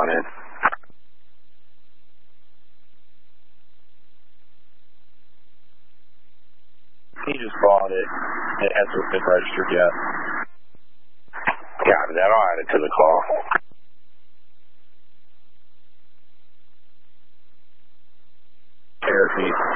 it. He just bought it. It hasn't been registered yet. Copy that. I'll add it to the call. Parakeet.